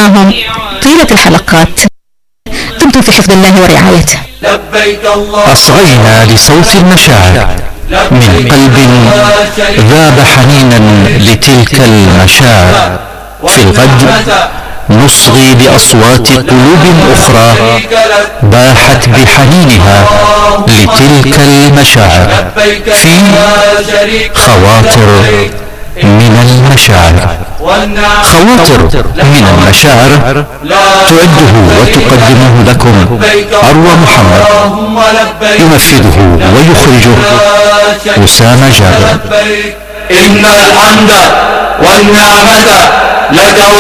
معهم طيلة الحلقات. دمتم في حفظ الله ورعايته. أصغينا لصوت المشاعر من قلب ذاب حنينا لتلك المشاعر. في الغد نصغي لأصوات قلوب أخرى باحت بحنينها لتلك المشاعر في خواطر من المشاعر. خواطر من المشاعر تعده وتقدمه لكم أروى محمد، ينفذه ويخرجه أسامة جابر. إن الحمد والنعمة لك